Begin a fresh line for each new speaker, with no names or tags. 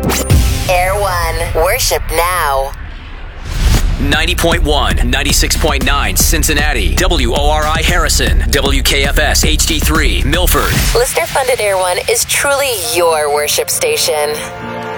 Air One. Worship now.
90.1, 96.9 Cincinnati, WORI Harrison, WKFS HD3 Milford.
Listener-funded Air One is truly your worship station.